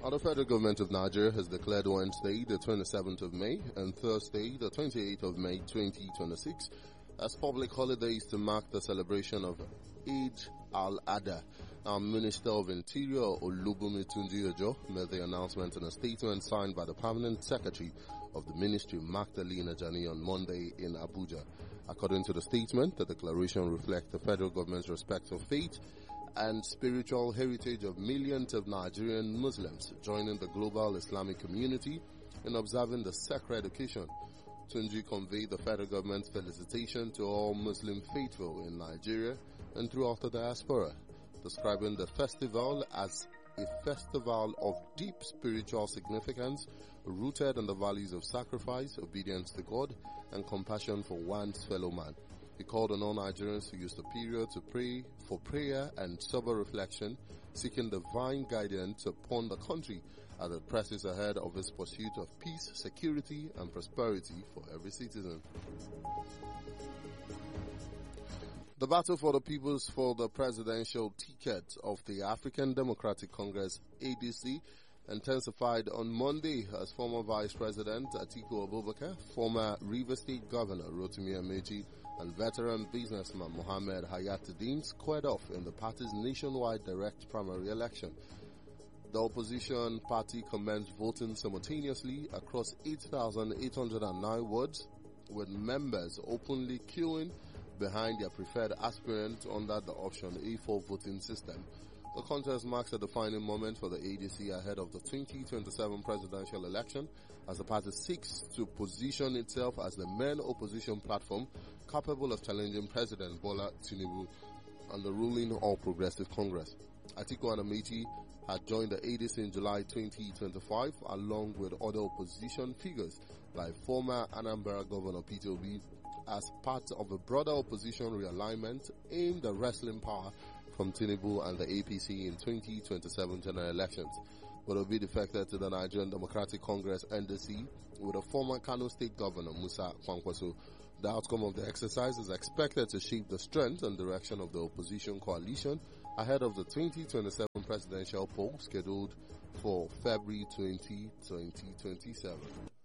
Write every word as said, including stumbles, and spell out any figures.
Now, the federal government of Nigeria has declared Wednesday, the twenty-seventh of May, and Thursday, the twenty-eighth of May, twenty twenty-six, as public holidays to mark the celebration of Eid al-Adha. Our Minister of Interior, Olubunmi Tunji-Ojo, made the announcement in a statement signed by the Permanent Secretary of the Ministry, Magdalene Ajani, on Monday in Abuja. According to the statement, the declaration reflects the federal government's respect for faith and spiritual heritage of millions of Nigerian Muslims joining the global Islamic community in observing the sacred occasion. Tunji conveyed the federal government's felicitation to all Muslim faithful in Nigeria and throughout the diaspora, describing the festival as a festival of deep spiritual significance rooted in the values of sacrifice, obedience to God, and compassion for one's fellow man. He called on all Nigerians to use the period to pray for prayer and sober reflection, seeking divine guidance upon the country as it presses ahead of its pursuit of peace, security, and prosperity for every citizen. The battle for the peoples for the presidential ticket of the African Democratic Congress, A D C, intensified on Monday as former Vice President Atiku Abubakar, former Rivers State Governor Rotimi Amechi, and veteran businessman Mohammed Hayatuddin squared off in the party's nationwide direct primary election. The opposition party commenced voting simultaneously across eight thousand eight hundred nine wards, with members openly queuing behind their preferred aspirant under the option A four voting system. The contest marks a defining moment for the A D C ahead of the twenty twenty-seven presidential election, as the party seeks to position itself as the main opposition platform capable of challenging President Bola Tinubu and the ruling All Progressive Congress. Atiku and Amechi had joined the A D C in July twenty twenty-five, along with other opposition figures like former Anambra Governor Peter Obi, as part of a broader opposition realignment aimed at wresting power from Tinubu and the A P C in twenty twenty-seven general elections. But Obi defected to the Nigerian Democratic Congress N D C with a former Kano State Governor Musa Kwankwaso. The outcome of the exercise is expected to shape the strength and direction of the opposition coalition ahead of the twenty twenty-seven presidential poll scheduled for February twentieth, twenty twenty-seven.